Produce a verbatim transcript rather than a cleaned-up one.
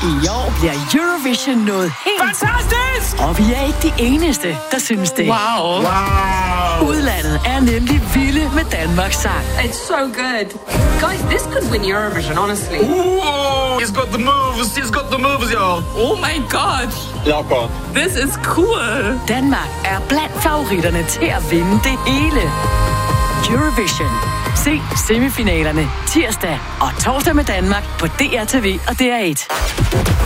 I år bliver Eurovision noget helt... Fantastisk! Og vi er ikke de eneste, der synes det. Wow. Wow. Udlandet er nemlig vilde med Danmarks sang. It's so good. Guys, this could win Eurovision, honestly. Ooh, he's got the moves. He's got the moves, y'all. Oh my god. Jakob. This is cool. Danmark er blandt favoritterne til at vinde det hele. Eurovision. Se semifinalerne tirsdag og torsdag med Danmark på D R T V og D R et.